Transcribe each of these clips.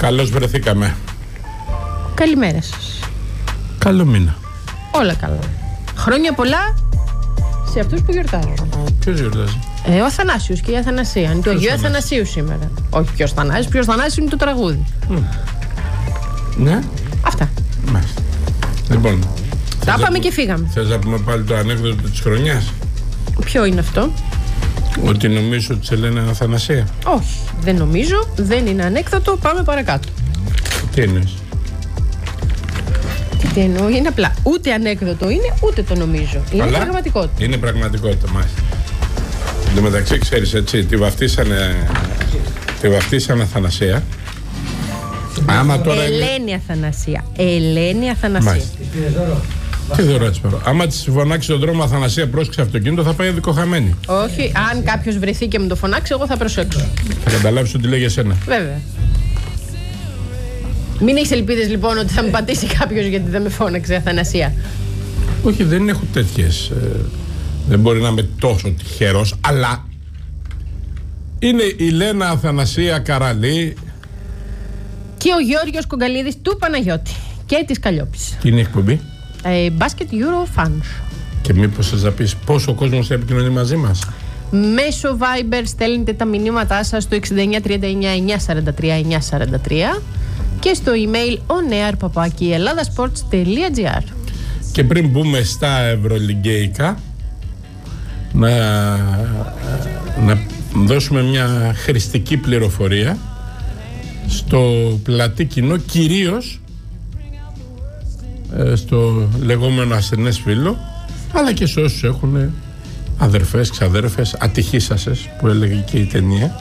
Καλώς βρεθήκαμε. Καλημέρα σας. Καλό μήνα. Όλα καλά. Χρόνια πολλά σε αυτούς που γιορτάζουν. Ποιος γιορτάζει? Ο Αθανάσιος και η Αθανασία. Είναι το Αγίου Αθανασίου σήμερα. Όχι ποιος Θανάσιος, ποιος Θανάσιος είναι το τραγούδι. Ναι. Αυτά. Μάλιστα. Λοιπόν. Τα πάμε και φύγαμε. Θες να πούμε πάλι το ανέκδοτο της χρονιάς? Ποιο είναι αυτό? Ότι νομίζω ότι σε λένε Αθανασία. Όχι, δεν νομίζω, δεν είναι ανέκδοτο. Πάμε παρακάτω. Τι εννοείς? Τι εννοώ, είναι απλά. Ούτε ανέκδοτο είναι, ούτε το νομίζω. Είναι πραγματικότητα. Είναι πραγματικότητα, μάλιστα. Εν τω μεταξύ, ξέρεις, έτσι, τη βαφτίσανε Αθανασία. Άμα τώρα Ελένη Αθανασία. Ελένη Αθανασία. Μάλιστα. Τι δώρο έτσι πάρω. Άμα τη φωνάξει στον δρόμο Αθανασία, πρόσεξε αυτοκίνητο, θα πάει δικοχαμένη. Όχι, αν κάποιος βρεθεί και με το φωνάξει, εγώ θα προσέξω. Θα καταλάβεις ότι λέει για σένα. Βέβαια. Μην έχεις ελπίδες λοιπόν ότι θα με πατήσει κάποιος γιατί δεν με φώναξε Αθανασία. Όχι, δεν έχω τέτοιες. Δεν μπορεί να είμαι τόσο τυχερός, αλλά είναι η Λένα Αθανασία Καραλή και ο Γιώργος Κογκαλίδης του Παναγιώτη και της Καλλιόπης. Τι είναι η εκπομπή? Basket Euro Fans. Και μήπως θες να πεις πόσο ο κόσμος θα επικοινωνεί μαζί μας? Μέσω Viber στέλνετε τα μηνύματά σας στο 6939-943-943 και στο email onair@elladasports.gr. Και πριν μπούμε στα ευρωλιγκέικα, να δώσουμε μια χρηστική πληροφορία στο πλατή κοινό, κυρίως στο λεγόμενο ασθενές φίλο, αλλά και σε όσους έχουν αδερφές, ξαδέρφες, ατυχήσασες που έλεγε και η ταινία.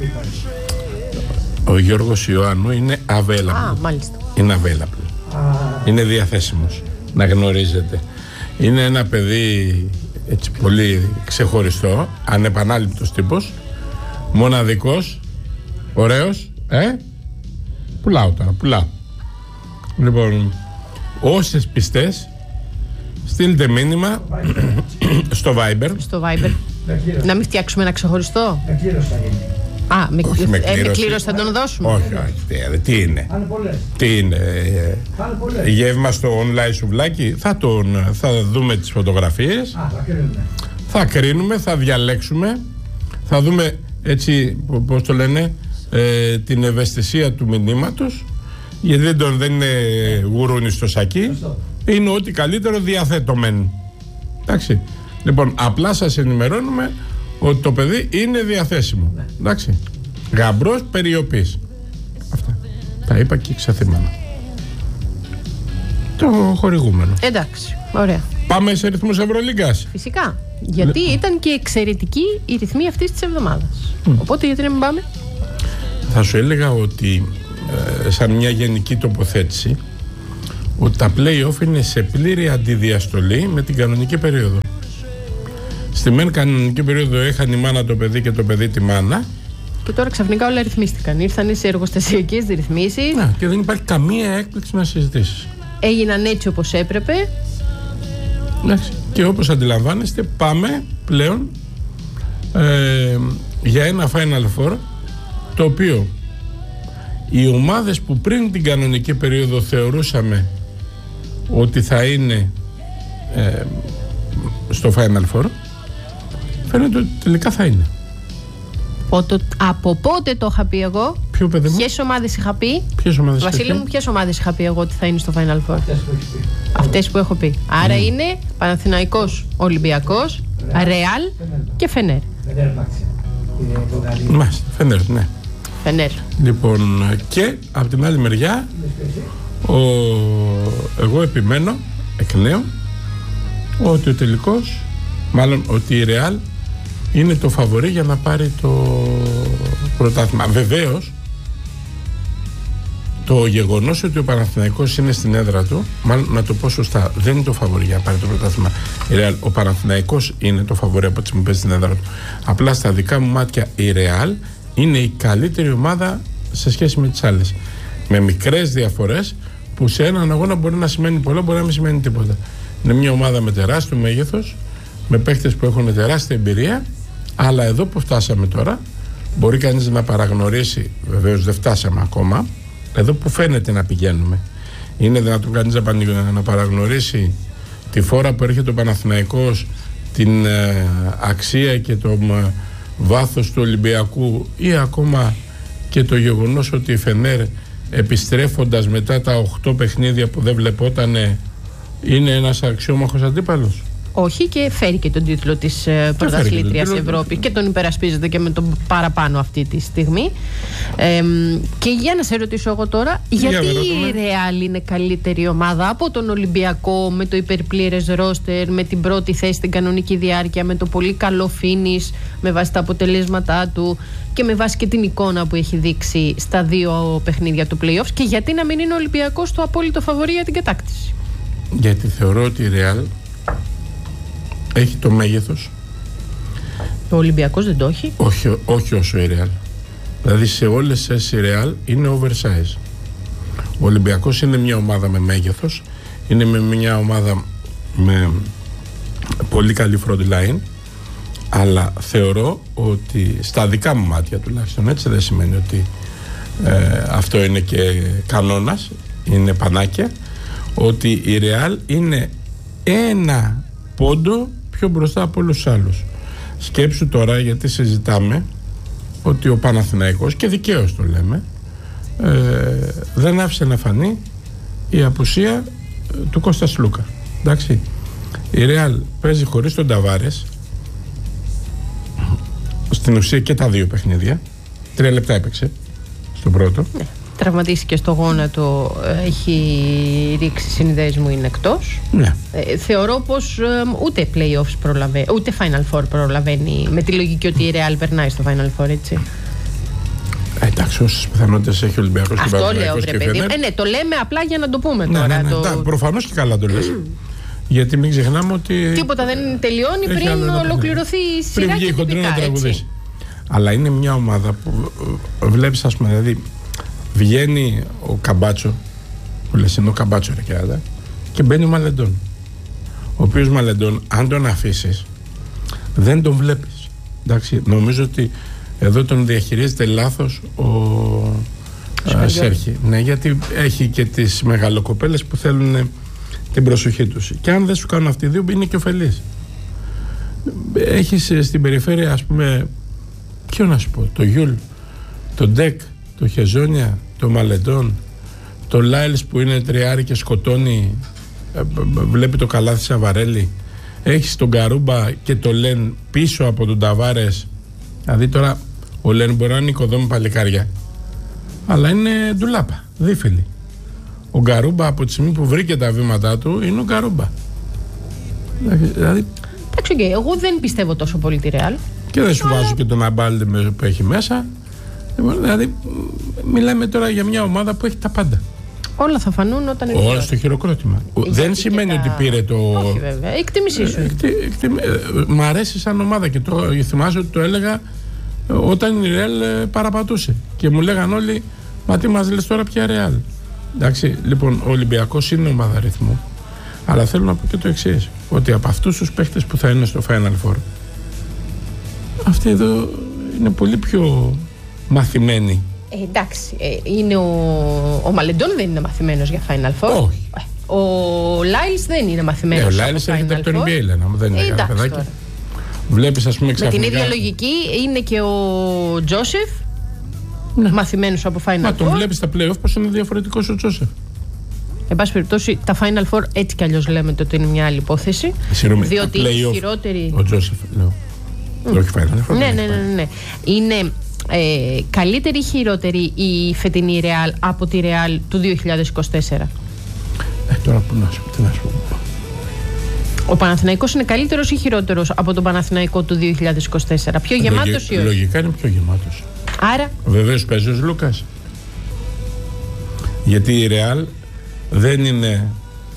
Ο Γιώργος Ιωάννου είναι available. Μάλιστα. Είναι available. Είναι διαθέσιμος, να γνωρίζετε. Είναι ένα παιδί έτσι πολύ ξεχωριστό, ανεπανάληπτος τύπος, μοναδικός, ωραίος. Πουλάω τώρα, πουλάω. Λοιπόν, όσες πιστές, στείλτε μήνυμα στο Viber. Στο Viber. Να μην φτιάξουμε ένα ξεχωριστό. Με κλήρωση θα τον δώσουμε. Όχι, τι είναι? Τι είναι? Γεύμα στο online σουβλάκι. Θα δούμε τις φωτογραφίες. Θα κρίνουμε, θα διαλέξουμε. Θα δούμε έτσι, πώς το λένε, την ευαισθησία του μηνύματος. Γιατί δεν είναι γουρούνι στο σακί. Είναι ό,τι καλύτερο διαθέτωμεν. Εντάξει. Λοιπόν, απλά σας ενημερώνουμε ότι το παιδί είναι διαθέσιμο. Εντάξει. Γαμπρός περιοπής. Αυτά. Τα είπα και ξεθύμανα. Το χορηγούμενο. Εντάξει. Ωραία. Πάμε σε ρυθμούς Ευρωλίγκας. Φυσικά. Γιατί ήταν και εξαιρετική η ρυθμή αυτής της εβδομάδας. Οπότε γιατί να μην πάμε? Θα σου έλεγα ότι σαν μια γενική τοποθέτηση ότι τα play-off είναι σε πλήρη αντιδιαστολή με την κανονική περίοδο. Στη μεν κανονική περίοδο έχανε η μάνα το παιδί και το παιδί τη μάνα. Και τώρα ξαφνικά όλα ρυθμίστηκαν. Ήρθαν σε εργοστασιακές ρυθμίσεις. Και δεν υπάρχει καμία έκπληξη να συζητήσεις. Έγιναν έτσι όπως έπρεπε. Και όπως αντιλαμβάνεστε, πάμε πλέον για ένα Final Four, το οποίο οι ομάδες που πριν την κανονική περίοδο θεωρούσαμε ότι θα είναι στο Final Four, φαίνεται ότι τελικά θα είναι. Από πότε το είχα πει εγώ? Ποιο παιδί μου? Ποιες ομάδες είχα πει? Βασίλη μου, ποιες ομάδες είχα πει εγώ ότι θα είναι στο Final Four? Αυτές που έχω πει. Άρα είναι Παναθηναϊκός, Ολυμπιακός, Ρεάλ και Φενέρ. Μάλιστα, Φενέρ, ναι. Φενέρ. Λοιπόν, και από την άλλη μεριά εγώ επιμένω εκ νέου ότι ο τελικός, μάλλον ότι η Ρεάλ είναι το φαβορί για να πάρει το πρωτάθλημα. Βεβαίως, το γεγονός ότι ο Παναθηναϊκός είναι στην έδρα του, μάλλον να το πω σωστά, δεν είναι το φαβορί για να πάρει το πρωτάθλημα η Ρεάλ. Ο Παναθηναϊκός είναι το φαβορί από ό,τι μου παίζει στην έδρα του. Απλά στα δικά μου μάτια η Ρεάλ είναι η καλύτερη ομάδα σε σχέση με τις άλλες. Με μικρές διαφορές που σε έναν αγώνα μπορεί να σημαίνει πολλά, μπορεί να μην σημαίνει τίποτα. Είναι μια ομάδα με τεράστιο μέγεθος, με παίχτες που έχουν τεράστια εμπειρία, αλλά εδώ που φτάσαμε τώρα, μπορεί κανείς να παραγνωρίσει, βεβαίως δεν φτάσαμε ακόμα, εδώ που φαίνεται να πηγαίνουμε, είναι δυνατόν κανείς να παραγνωρίσει τη φορά που έρχεται ο Παναθηναϊκός, την αξία και το βάθος του Ολυμπιακού, ή ακόμα και το γεγονός ότι η Φενέρ, επιστρέφοντας μετά τα 8 παιχνίδια που δεν βλεπότανε, είναι ένας αξιόμαχος αντίπαλος? Όχι, και φέρει και τον τίτλο της πρωταθλήτριας Ευρώπης και τον υπερασπίζεται και με τον παραπάνω αυτή τη στιγμή. Και για να σε ρωτήσω εγώ τώρα, γιατί η Ρεάλ είναι καλύτερη ομάδα από τον Ολυμπιακό, με το υπερπλήρες ρόστερ, με την πρώτη θέση στην κανονική διάρκεια, με το πολύ καλό φίνις με βάση τα αποτελέσματά του και με βάση και την εικόνα που έχει δείξει στα 2 παιχνίδια του play-offs, και γιατί να μην είναι ο Ολυμπιακός το απόλυτο φαβορί για την κατάκτηση? Γιατί θεωρώ ότι η Ρεάλ έχει το μέγεθος. Ο Ολυμπιακός δεν το έχει. Όχι όσο η Ρεάλ. Δηλαδή σε όλες τις η Ρεάλ είναι oversize. Ο Ολυμπιακός είναι μια ομάδα με μέγεθος, είναι μια ομάδα με πολύ καλή front line, αλλά θεωρώ ότι στα δικά μου μάτια τουλάχιστον, έτσι δεν σημαίνει ότι αυτό είναι και κανόνας, είναι πανάκια, ότι η Ρεάλ είναι ένα πόντο πιο μπροστά από όλους τους άλλους. Σκέψου τώρα, γιατί συζητάμε ότι ο Παναθηναϊκός, και δικαίως το λέμε, δεν άφησε να φανεί η απουσία του Κώστα Σλούκα. Εντάξει, η Ρεάλ παίζει χωρίς τον Ταβάρες στην ουσία και τα 2 παιχνίδια. 3 λεπτά έπαιξε στον πρώτο. Ναι. Τραυματίστηκε στο γόνατο, έχει ρίξει συνδέσμου, είναι εκτός. Ναι. Θεωρώ πως ούτε playoffs προλαβαίνει, ούτε Final Four προλαβαίνει, με τη λογική ότι η Real περνάει στο Final Four, έτσι. Εντάξει, όσες πιθανότητες έχει ο Ολυμπιακός και ο Παναθηναϊκός και Φενέρ. Ναι, το λέμε απλά για να το πούμε τώρα. Ναι, προφανώς και καλά το λες. Γιατί μην ξεχνάμε ότι τίποτα δεν τελειώνει πριν ολοκληρωθεί η σειρά και τυπικά, έτσι. Αλλά είναι μια ομάδα που βλέπεις, ας πούμε, δηλαδή βγαίνει ο Καμπάτσο, που λες είναι ο Καμπάτσο ρε κιάτα, και μπαίνει ο Μαλεντών, ο οποίος Μαλεντών, αν τον αφήσεις, δεν τον βλέπεις. Εντάξει, νομίζω ότι εδώ τον διαχειρίζεται λάθος ο Σέρχη. Ναι, γιατί έχει και τις μεγαλοκοπέλες που θέλουν την προσοχή τους. Και αν δεν σου κάνουν αυτοί οι δύο, είναι και ωφελής. Έχεις στην περιφέρεια, ας πούμε, ποιο να σου πω, το Γιούλ, το Ντεκ, το Χεζόνια, το Μαλεντών, το Λάιλς που είναι τριάρι και σκοτώνει, βλέπει το καλάθι Σαβαρέλη. Έχεις τον Καρούμπα και το Λεν πίσω από τον Ταβάρες. Δηλαδή τώρα ο Λεν μπορεί να είναι οικοδόμη παλικάρια, αλλά είναι ντουλάπα, δίφυλη. Ο Γκαρούμπα από τη στιγμή που βρήκε τα βήματά του είναι ο Γκαρούμπα. Δηλαδή, εντάξει, εγώ δεν πιστεύω τόσο πολύ τη Ρεάλ. Και δεν σου βάζω και τον Αμπάλντε που έχει μέσα. Δηλαδή μιλάμε τώρα για μια ομάδα που έχει τα πάντα. Όλα θα φανούν όταν είναι. Όλα στο χειροκρότημα. Δεν σημαίνει ότι πήρε το. Όχι βέβαια, εκτίμησή σου. Μ' αρέσει σαν ομάδα και το θυμάσαι ότι το έλεγα όταν η Ρεάλ παραπατούσε. Και μου λέγαν όλοι, μα τι μας λες τώρα πια Ρεάλ. Εντάξει, λοιπόν, ο Ολυμπιακός είναι ομάδα ρυθμού. Αλλά θέλω να πω και το εξής, ότι από αυτούς τους παίχτες που θα είναι στο Final Four, αυτοί εδώ είναι πολύ πιο μαθημένοι. Εντάξει, είναι ο Μαλεντών δεν είναι μαθημένος για Final Four. Όχι. Ο Λάιλς δεν είναι μαθημένος. Ο Λάιλς έρχεται από το NBA, λένε, δεν είναι κανένα παιδάκι. Βλέπεις, ας πούμε, ξαφνικά. Με την ίδια λογική είναι και ο Τζόσεφ, ναι, μαθημένος από Final Four. Μα τον βλέπεις στα play-off πως είναι διαφορετικός ο Τζόσεφ. Εν πάση περιπτώσει, τα Final Four έτσι κι αλλιώς λέμε ότι είναι μια άλλη υπόθεση. Συγγνώμη, διότι η χειρότερη. Ο Τζόσεφ, λέω. Όχι Final Four. Ναι. Είναι καλύτερη ή χειρότερη η φετινή Real από τη Real του 2024? Τώρα που να σου πω. Ο Παναθηναϊκός είναι καλύτερος ή χειρότερος από τον Παναθηναϊκό του 2024? Πιο γεμάτος ή όχι? Λογικά είναι πιο γεμάτος. Άρα. Βεβαίως παίζει ο Λούκας. Γιατί η Real δεν είναι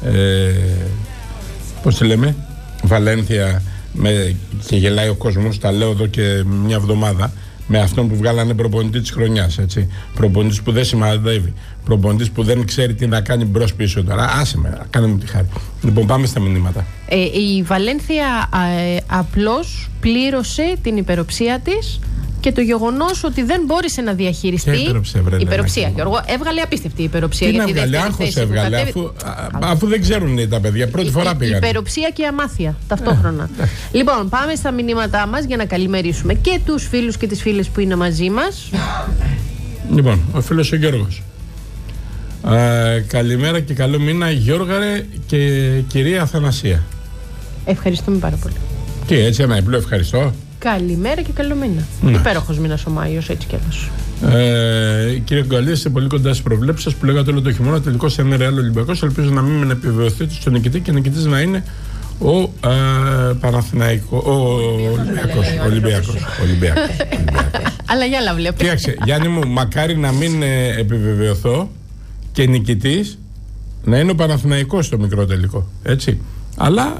πώς τη λέμε, Βαλένθια και γελάει ο κόσμος, τα λέω εδώ και μια εβδομάδα, με αυτόν που βγάλανε προπονητή της χρονιάς, έτσι. Προπονητής που δεν σημαδεύει, προπονητής που δεν ξέρει τι να κάνει μπρος πίσω τώρα. Άσε με, κάνε μου τη χάρη. Λοιπόν, πάμε στα μηνύματα. Η Βαλένθια απλώς πλήρωσε την υπεροψία της και το γεγονός ότι δεν μπόρεσε να διαχειριστεί. Υπεροψία, Γιώργο. Έβγαλε απίστευτη υπεροψία. Τι να βγάλει, άγχος έβγαλε, αφού δεν ξέρουν τα παιδιά. Πρώτη φορά πήγαν. Υπεροψία και αμάθεια ταυτόχρονα. Λοιπόν, πάμε στα μηνύματά μας για να καλημερίσουμε και τους φίλους και τις φίλες που είναι μαζί μας. Λοιπόν, ο φίλος ο Γιώργος. Καλημέρα και καλό μήνα, Γιώργαρε και κυρία Αθανασία. Ευχαριστούμε πάρα πολύ. Τι, έτσι ένα απλό ευχαριστώ. Καλημέρα και καλό μήνα. Υπέροχος μήνας ο Μάιος, έτσι κι άλλως. Κύριε Γκουαλή, είστε πολύ κοντά στις προβλέψεις σας που λέγατε όλο το χειμώνα. Τελικώς θα είναι Ρεάλ Ολυμπιακός. Ελπίζω να μην επιβεβαιωθείτε στον νικητή και νικητής να είναι ο Παναθηναϊκός. Ο Ολυμπιακός. Αλλά για άλλα βλέπω. Κοίταξε, Γιάννη μου, μακάρι να μην επιβεβαιωθώ και νικητής να είναι ο Παναθηναϊκός στο μικρό τελικό. Έτσι. Αλλά.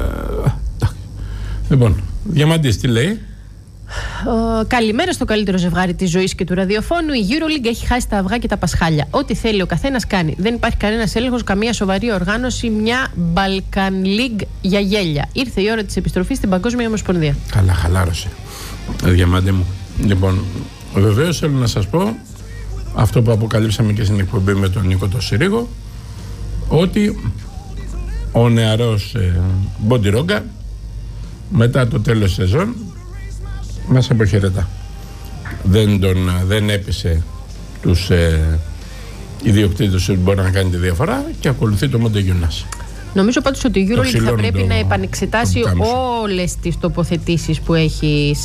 Λοιπόν, Διαμαντής, τι λέει? Καλημέρα στο καλύτερο ζευγάρι της ζωής και του ραδιοφώνου. Η EuroLeague έχει χάσει τα αυγά και τα πασχάλια. Ό,τι θέλει ο καθένας κάνει. Δεν υπάρχει κανένας έλεγχος, καμία σοβαρή οργάνωση. Μια Balkan League για γέλια. Ήρθε η ώρα της επιστροφής στην Παγκόσμια Ομοσπονδία. Καλά, χαλάρωσε. Διαμάντη μου. Λοιπόν, βεβαίως θέλω να σας πω αυτό που αποκαλύψαμε και στην εκπομπή με τον Νίκο το Συρίγο, ότι ο νεαρός Μποντιρόγκα μετά το τέλος της σεζόν μας αποχαιρετά. Δεν έπεισε τους ιδιοκτήτες ότι μπορεί να κάνει τη διαφορά και ακολουθεί το Μοντεγιουνάς. Νομίζω πάντως ότι η EuroLeague θα πρέπει να επανεξετάσει όλες τις τοποθετήσεις που έχει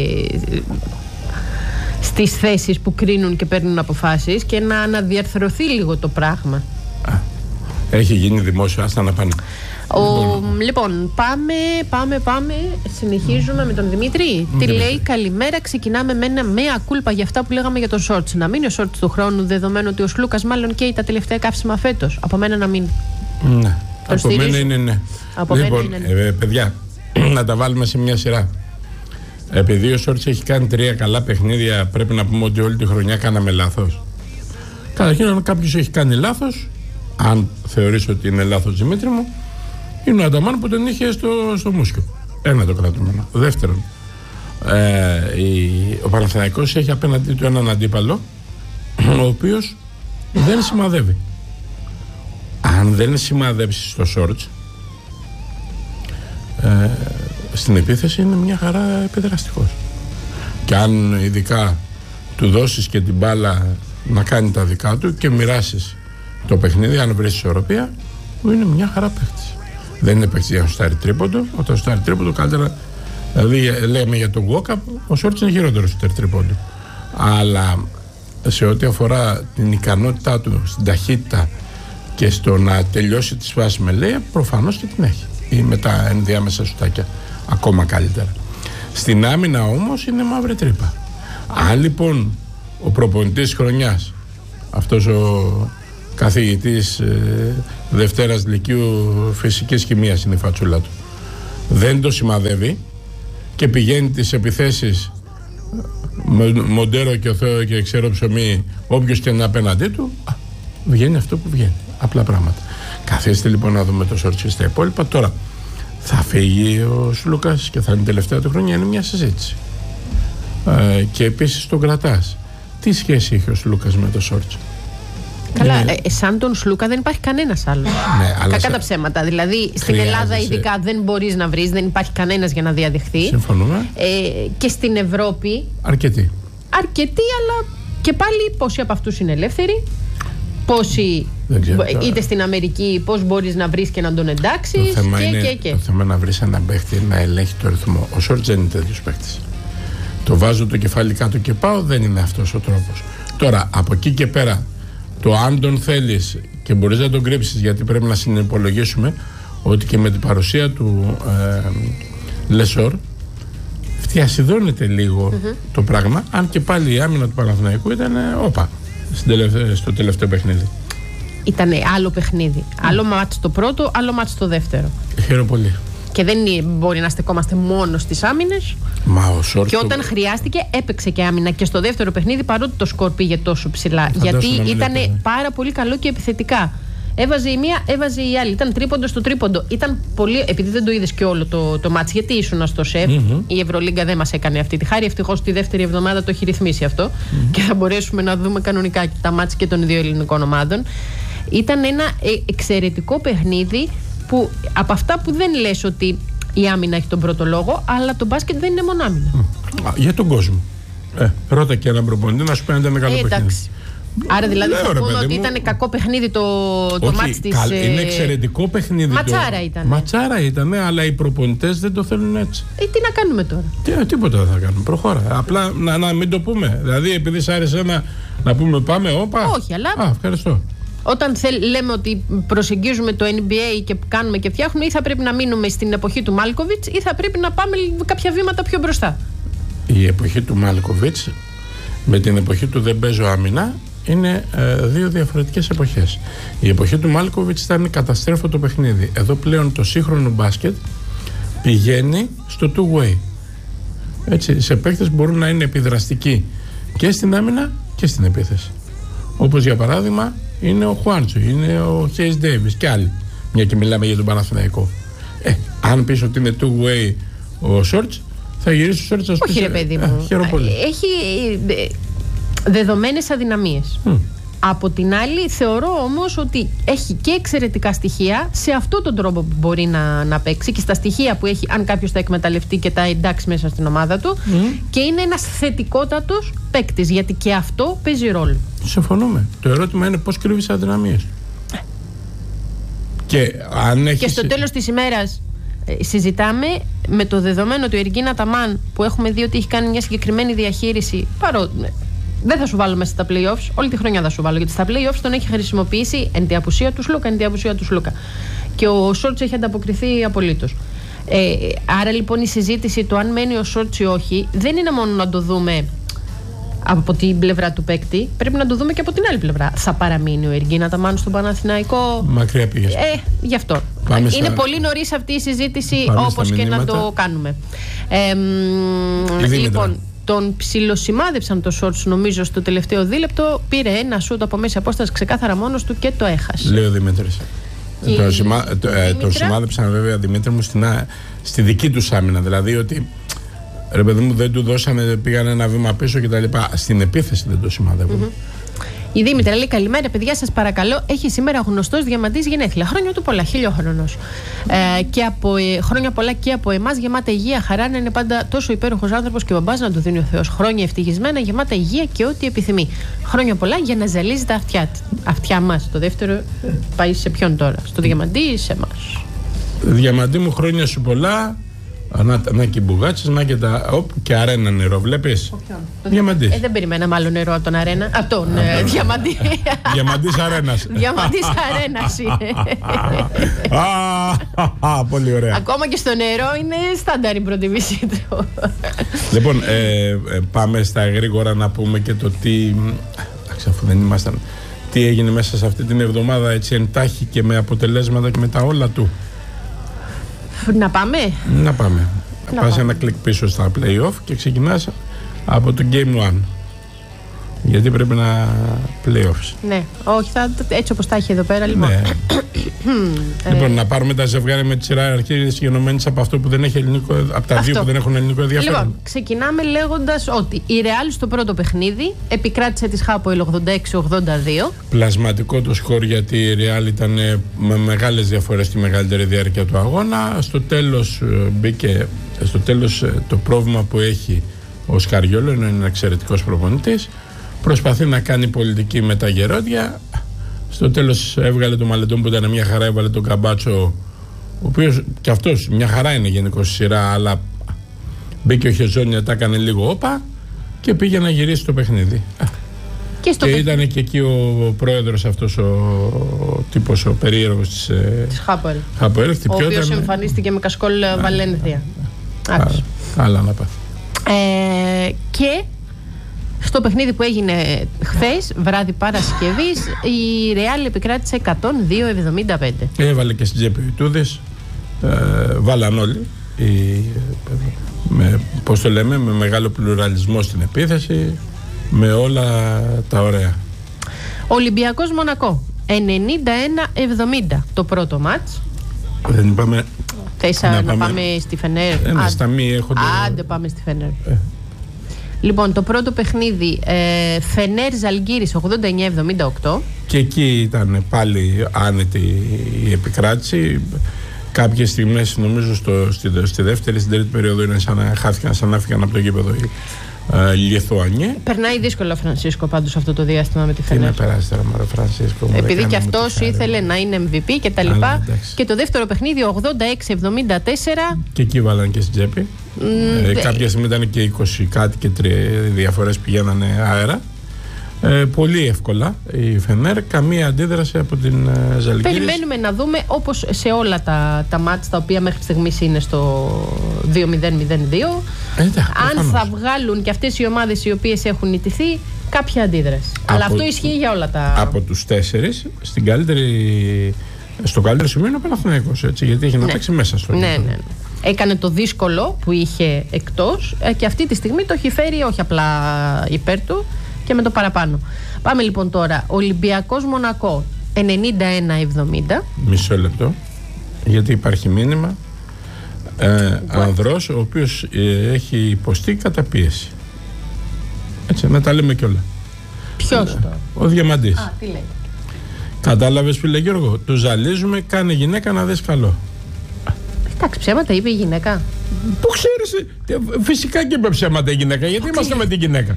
στις θέσεις που κρίνουν και παίρνουν αποφάσεις και να αναδιαρθρωθεί λίγο το πράγμα. Έχει γίνει δημόσιο, άστα να πάνε. Λοιπόν, πάμε. Συνεχίζουμε με τον Δημήτρη. Τι λέει? Καλημέρα. Ξεκινάμε με ένα μέα κούλπα για αυτά που λέγαμε για τον Σόρτς. Να μείνει ο Σόρτς του χρόνου, δεδομένου ότι ο Σλούκας μάλλον καίει τα τελευταία καύσιμα φέτος. Από μένα να μείνει. Ναι. Από μένα είναι ναι. Λοιπόν, παιδιά, να τα βάλουμε σε μια σειρά. Επειδή ο Σόρτς έχει κάνει 3 καλά παιχνίδια, πρέπει να πούμε ότι όλη τη χρονιά κάναμε λάθος. Καταρχήν, αν κάποιος έχει κάνει λάθος, αν θεωρείς ότι είναι λάθος, Δημήτρη μου, είναι ο Ανταμάν που τον είχε στο μουσκιο. Ένα το κρατούμενο. Δεύτερον, ο Παναθηναϊκός έχει απέναντί του έναν αντίπαλο ο οποίος δεν σημαδεύει. Αν δεν σημαδεύσει στο Σόρτς, στην επίθεση είναι μια χαρά επιδραστικός. Και αν ειδικά του δώσεις και την μπάλα να κάνει τα δικά του και μοιράσεις το παιχνίδι, αν βρεις ισορροπία, είναι μια χαρά παίκτης. Δεν είναι παίκτης για να σουτάρει τρίποντο. Όταν σουτάρει τρίποντο, καλύτερα. Δηλαδή, λέμε για τον Walkup, ο Σόρτς είναι χειρότερο σουτάρει τρίποντο. Αλλά σε ό,τι αφορά την ικανότητά του, στην ταχύτητα και στο να τελειώσει τις φάσεις με λέει, προφανώς και την έχει. Ή με τα ενδιάμεσα σουτάκια ακόμα καλύτερα. Στην άμυνα όμως είναι μαύρη τρύπα. Αν λοιπόν ο προπονητής χρονιάς, αυτός ο καθηγητής Δευτέρας Λυκείου Φυσικής Χημείας είναι η φατσούλα του, δεν το σημαδεύει και πηγαίνει τις επιθέσεις Μοντέρο και ο Θεό και ξέρω ψωμί, όποιος και είναι απέναντί του, βγαίνει αυτό που βγαίνει. Απλά πράγματα. Καθίστε λοιπόν να δούμε το Σόρτς στα υπόλοιπα. Τώρα θα φύγει ο Σλούκας και θα είναι η τελευταία του χρονιά, είναι μια συζήτηση. Και επίσης τον κρατάς. Τι σχέση έχει ο Σλούκας με το Σόρτς? Καλά, σαν τον Σλούκα δεν υπάρχει κανένας άλλος. Ναι, κακά τα ψέματα. Δηλαδή στην Ελλάδα ειδικά δεν μπορείς να βρεις, δεν υπάρχει κανένας για να διαδεχθεί. Συμφωνούμε. Και στην Ευρώπη. Αρκετοί, αλλά και πάλι πόσοι από αυτούς είναι ελεύθεροι, πόσοι είτε στην Αμερική, πώς μπορείς να βρεις και να τον εντάξεις. Το θέμα να βρεις έναν παίχτη να ελέγχει το ρυθμό. Ο Σόρτς δεν είναι τέτοιος παίχτης. Το βάζω το κεφάλι κάτω και πάω, δεν είναι αυτός ο τρόπος. Τώρα από εκεί και πέρα, το αν τον θέλεις και μπορείς να τον κρύψεις, γιατί πρέπει να συνυπολογίσουμε ότι και με την παρουσία του Λεσόρ φτιασιδώνεται λίγο το πράγμα, αν και πάλι η άμυνα του Παναθηναϊκού ήταν στο τελευταίο παιχνίδι. Ήταν άλλο παιχνίδι. Άλλο μάτς το πρώτο, άλλο μάτς το δεύτερο. Χαίρομαι πολύ. Και δεν μπορεί να στεκόμαστε μόνο στις άμυνες. Και όταν χρειάστηκε, έπαιξε και άμυνα και στο δεύτερο παιχνίδι, παρότι το σκορ πήγε τόσο ψηλά. Γιατί ήταν πάρα πολύ καλό και επιθετικά. Έβαζε η μία, έβαζε η άλλη. Ήταν τρίποντο στο τρίποντο. Ήταν πολύ. Επειδή δεν το είδες και όλο το μάτς, γιατί ήσουν στο ΣΕΦ, η Ευρωλίγκα δεν μας έκανε αυτή τη χάρη. Ευτυχώς τη δεύτερη εβδομάδα το έχει ρυθμίσει αυτό και θα μπορέσουμε να δούμε κανονικά τα μάτς και των δύο ελληνικών ομάδων. Ήταν ένα εξαιρετικό παιχνίδι που από αυτά που δεν λες ότι η άμυνα έχει τον πρώτο λόγο, αλλά το μπάσκετ δεν είναι μόνο άμυνα. Για τον κόσμο. Ρώτα και έναν προπονητή να σου πει αν ήταν καλό παιχνίδι. Άρα δηλαδή θα πούμε ότι ήταν κακό παιχνίδι το μάτς της... Είναι εξαιρετικό παιχνίδι. Ματσάρα ήταν. Ματσάρα ήταν, αλλά οι προπονητές δεν το θέλουν έτσι. Τι να κάνουμε τώρα. Τίποτα δεν θα κάνουμε. Προχώρα. Απλά να μην το πούμε. Δηλαδή επειδή σ' άρεσε να πούμε πάμε όπα. Όχι, αλλά... ευχαριστώ. Όταν λέμε ότι προσεγγίζουμε το NBA και κάνουμε και φτιάχνουμε, ή θα πρέπει να μείνουμε στην εποχή του Μάλκοβιτς ή θα πρέπει να πάμε κάποια βήματα πιο μπροστά. Η εποχή του Μάλκοβιτς με την εποχή του δεν παίζω άμυνα είναι δύο διαφορετικές εποχές. Η εποχή του Μάλκοβιτς ήταν καταστρέφω το παιχνίδι. Εδώ πλέον το σύγχρονο μπάσκετ πηγαίνει στο two-way. Έτσι, σε παίκτες μπορούν να είναι επιδραστικοί και στην άμυνα και στην επίθεση. Όπως για παράδειγμα είναι ο Χουάντσο, είναι ο Χέις Ντέιβις και άλλοι. Μια και μιλάμε για τον Παναθηναϊκό. Αν πεις ότι είναι two-way ο Σόρτς, θα γυρίσει ο Σόρτς. Όχι ρε παιδί μου. Έχει δεδομένες αδυναμίες. Από την άλλη θεωρώ όμως ότι έχει και εξαιρετικά στοιχεία σε αυτόν τον τρόπο που μπορεί να παίξει και στα στοιχεία που έχει, αν κάποιος τα εκμεταλλευτεί και τα εντάξει μέσα στην ομάδα του, και είναι ένας θετικότατος παίκτης, γιατί και αυτό παίζει ρόλο. Συμφωνούμε. Το ερώτημα είναι πώς κρύβεις αδυναμίες. Και στο τέλος της ημέρας συζητάμε με το δεδομένο του Εργίνα Αταμάν, που έχουμε δει ότι έχει κάνει μια συγκεκριμένη διαχείριση, δεν θα σου βάλω μέσα στα playoffs, όλη τη χρονιά θα σου βάλω, γιατί στα playoffs τον έχει χρησιμοποιήσει εν τη απουσία του Σλούκα. Και ο Σόρτς έχει ανταποκριθεί απολύτως. Άρα λοιπόν η συζήτηση του αν μένει ο Σόρτς ή όχι δεν είναι μόνο να το δούμε από την πλευρά του παίκτη, πρέπει να το δούμε και από την άλλη πλευρά. Θα παραμείνει ο Εργίνα Αταμάν στον Παναθηναϊκό? Μακριά πήγες. Γι' αυτό. Είναι πολύ νωρίς αυτή η συζήτηση, όπως και να το κάνουμε. Λοιπόν, τον ψιλοσημάδεψαν το Σόρτς νομίζω στο τελευταίο δίλεπτο. Πήρε ένα σούτ από μέση απόσταση ξεκάθαρα μόνος του και το έχασε. Λέει ο Δημήτρης. Τον σημάδεψαν βέβαια, Δημήτρη μου, στη δική του άμυνα. Δηλαδή ότι ρε παιδί μου δεν του δώσανε, πήγανε ένα βήμα πίσω κτλ. Στην επίθεση δεν το σημάδευαν. Η Δήμητρα λέει: καλημέρα, παιδιά, σας παρακαλώ. Έχει σήμερα γνωστός διαμαντής γενέθλια. Χρόνια του πολλά, 1000χρονος. Χρόνια πολλά και από εμάς. Γεμάτα υγεία, χαρά, να είναι πάντα τόσο υπέροχος άνθρωπος και ο μπαμπάς να του δίνει ο Θεός. Χρόνια ευτυχισμένα, γεμάτα υγεία και ό,τι επιθυμεί. Χρόνια πολλά για να ζαλίζει τα αυτιά μας. Το δεύτερο πάει σε ποιον τώρα? Στο διαμαντή ή σε εμάς? Διαμαντή μου, χρόνια σου πολλά. Να και οι μπουγάτσες, να και τα. Και αρένα νερό, βλέπεις. Διαμαντής. Δεν περιμέναμε άλλο νερό από τον αρένα. Από τον διαμαντή. Διαμαντής αρένας. Διαμαντής αρένας είναι. Πολύ ωραία. Ακόμα και στο νερό είναι στάνταρ η προτίμησή του. Λοιπόν, πάμε στα γρήγορα να πούμε και το τι. Αφού δεν ήμασταν. Τι έγινε μέσα σε αυτή την εβδομάδα, έτσι εντάχει και με αποτελέσματα και με τα όλα του. Να πάμε. Να πάμε. Πας ένα κλικ πίσω στα play-off και ξεκινάς από το Game 1. Γιατί πρέπει να play-offs. Ναι, όχι, έτσι όπως τα έχει εδώ πέρα. Λοιπόν, ναι. Λοιπόν, να πάρουμε τα ζευγάρια με τη σειρά αρχής γενομένης από αυτό που δεν έχει ελληνικό, από τα δύο που δεν έχουν ελληνικό ενδιαφέρον. Λοιπόν, ξεκινάμε λέγοντας ότι η Real στο πρώτο παιχνίδι επικράτησε της Hapoel 86-82. Πλασματικό το σκορ, γιατί η Real ήταν με μεγάλες διαφορές στη μεγαλύτερη διάρκεια του αγώνα. Στο τέλος μπήκε το πρόβλημα που έχει ο Σκαριόλο, είναι ένα εξαιρετικός προπονητής. Προσπαθεί να κάνει πολιτική με τα γερόντια. Στο τέλος έβγαλε τον Μαλετόν που ήταν μια χαρά, έβαλε τον Καμπάτσο, ο οποίος και αυτός μια χαρά είναι γενικώς στη σειρά, αλλά μπήκε ο Χεζόνια, τα έκανε λίγο όπα και πήγε να γυρίσει το παιχνίδι. Και ήταν και εκεί ο πρόεδρος αυτός ο τύπος, ο περίεργος της Hapoel, ο οποίος εμφανίστηκε με κασκόλ Βαλένθια. Καλά να πάθει. Και στο παιχνίδι που έγινε χθες, βράδυ Παρασκευής, η Real επικράτησε 102-75. Έβαλε και στην τσέπη ο Ιτούδης, βάλαν όλοι, πώς το λέμε, με μεγάλο πλουραλισμό στην επίθεση, με όλα τα ωραία. Ολυμπιακός Μονακό. 91-70 το πρώτο μάτς. Δεν είπαμε. Θες να πάμε στη Φενέρ? Στα μη έχω Άντε πάμε στη Φενέρ. Λοιπόν, το πρώτο παιχνίδι, Φενέρ Ζαλγκύρης 89-78. Και εκεί ήταν πάλι άνετη η επικράτηση. Κάποιες στιγμές, νομίζω στη δεύτερη, στην τρίτη περίοδο, είναι σαν να χάθηκαν, σαν να φύγαν από το γήπεδο οι Λιθουανοί. Περνάει δύσκολο ο Φρανσίσκο πάντως αυτό το διάστημα με τη Φενέρ. Τι να περάσει τώρα με τον Φρανσίσκο? Επειδή και αυτός ήθελε να είναι MVP και τα λοιπά. Και το δεύτερο παιχνίδι 86-74. Και εκεί βάλαν και στην τσέπη. Κάποια στιγμή ήταν και 20 κάτι και 3 διαφορές πηγαίνανε αέρα. Πολύ εύκολα η Φενέρ, καμία αντίδραση από την Ζαλγκύρης. Περιμένουμε να δούμε, όπως σε όλα τα μάτς τα οποία μέχρι στιγμής είναι στο 2-0-0-2, αν θα βγάλουν και αυτές οι ομάδες οι οποίες έχουν ιτηθεί κάποια αντίδραση. Αλλά αυτό ισχύει για όλα τα... Από τους 4 στο καλύτερο σημείο είναι ο Παναθηναϊκός, έτσι, γιατί έχει να παίξει μέσα στο ναι. Έκανε το δύσκολο που είχε εκτός και αυτή τη στιγμή το έχει φέρει όχι απλά υπέρ του και με το παραπάνω. Πάμε λοιπόν τώρα. Ολυμπιακός Μονακό 91-70. Μισό λεπτό, γιατί υπάρχει μήνυμα. Ανδρός ο οποίος έχει υποστεί καταπίεση. Έτσι, να τα λέμε κιόλα. Ποιος? Ο Διαμαντής. Τι λέει? Κατάλαβες, φίλε Γιώργο? Του ζαλίζουμε, κάνε γυναίκα να δεις καλό. Εντάξει, ψέματα είπε η γυναίκα. Πού ξέρεις? Φυσικά και είπε ψέματα η γυναίκα. Γιατί είμαστε με την γυναίκα?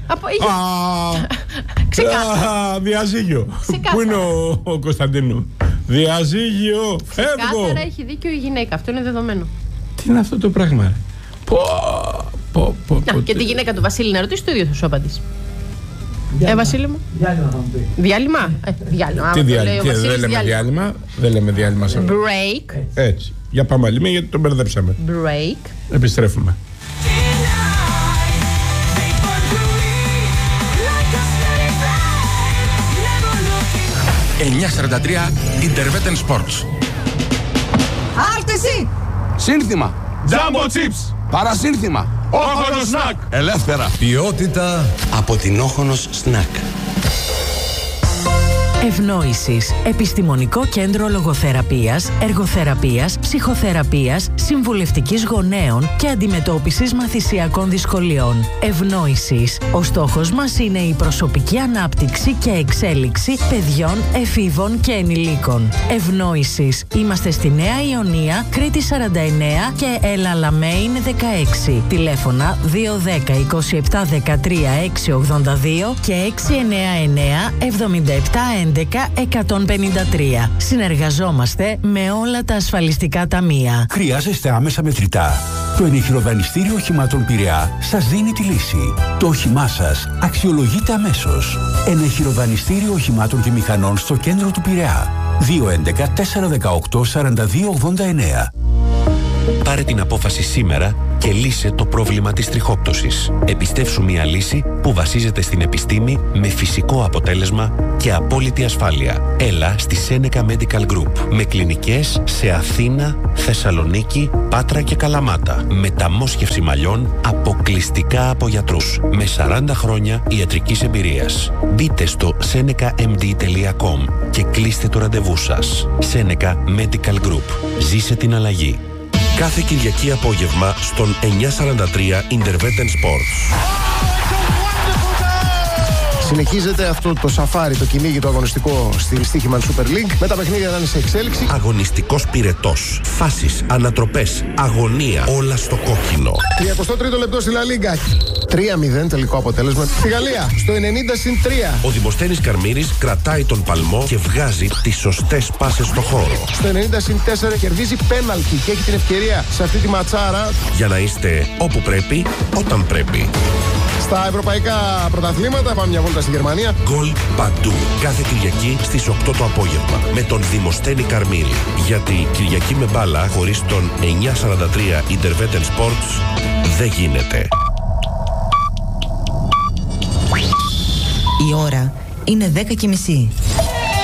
Ξεκάθαρα. Διαζύγιο. Πού είναι ο Κωνσταντίνου? Διαζύγιο. Φεύγω. Ξεκάθαρα έχει δίκιο η γυναίκα. Αυτό είναι δεδομένο. Τι είναι αυτό το πράγμα? Και τη γυναίκα του Βασίλη να ρωτήσει, το ίδιο θα σου απαντήσει. Βασίλη μου. Διάλειμμα θα μου πει. Διάλειμμα. Τι διάλειμμα? Δεν λέμε διάλειμμα. Δεν λέμε διάλειμμα. Break. Έτσι. Για πάμε άλλη μία, γιατί τον μπερδέψαμε. Break. Επιστρέφουμε. 943 Interveten Sports. Άρτεση! Σύνθημα. Jumbo Chips. Παρασύνθημα. Όχονος Snack. Ελεύθερα. Ποιότητα από την Όχονος Snack. Ευνόησης. Επιστημονικό κέντρο λογοθεραπείας, εργοθεραπείας, ψυχοθεραπείας, συμβουλευτικής γονέων και αντιμετώπισης μαθησιακών δυσκολιών. Ευνόησης. Ο στόχος μας είναι η προσωπική ανάπτυξη και εξέλιξη παιδιών, εφήβων και ενηλίκων. Ευνόησης. Είμαστε στη Νέα Ιωνία, Κρήτη 49 και Ελαλαμέιν 16. Τηλέφωνα 210 27 13 682 και 699 77 11-153. Συνεργαζόμαστε με όλα τα ασφαλιστικά ταμεία. Χρειάζεστε άμεσα μετρητά? Το ενεχειροδανιστήριο οχημάτων Πειραιά σας δίνει τη λύση. Το όχημά σας αξιολογείται αμέσως. Ενεχειροδανιστήριο οχημάτων και μηχανών στο κέντρο του Πειραιά. 211-418-4289. Πάρε την απόφαση σήμερα και λύσε το πρόβλημα της τριχόπτωσης. Επιστεύσου μια λύση που βασίζεται στην επιστήμη με φυσικό αποτέλεσμα και απόλυτη ασφάλεια. Έλα στη Seneca Medical Group με κλινικές σε Αθήνα, Θεσσαλονίκη, Πάτρα και Καλαμάτα. Μεταμόσχευση μαλλιών αποκλειστικά από γιατρούς με 40 χρόνια ιατρικής εμπειρίας. Μπείτε στο senecamd.com και κλείστε το ραντεβού σας. Seneca Medical Group. Ζήσε την αλλαγή. Κάθε Κυριακή απόγευμα στον 943 Interveten Sports. Συνεχίζεται αυτό το σαφάρι, το κυνήγι, το αγωνιστικό στη στοίχημα Super League. Με τα παιχνίδια να είναι σε εξέλιξη. Αγωνιστικός πυρετός. Φάσεις, ανατροπές, αγωνία. Όλα στο κόκκινο. 33ο λεπτό στη La Liga. 3-0 τελικό αποτέλεσμα. Στη Γαλλία, στο 90-3. Ο Δημοσθένης Καρμύρης κρατάει τον παλμό και βγάζει τις σωστές πάσες στο χώρο. Στο 90-4 κερδίζει πέναλτι και έχει την ευκαιρία σε αυτή τη ματσάρα. Για να είστε όπου πρέπει, όταν πρέπει. Στα ευρωπαϊκά πρωταθλήματα πάμε μια βόλτα στη Γερμανία. Γκολ παντού. Κάθε Κυριακή στις 8 το απόγευμα. Με τον Δημοσθένη Καρμύρη. Γιατί Κυριακή με μπάλα χωρίς τον 943 Interveten Sports δεν γίνεται. Η ώρα είναι 10:30.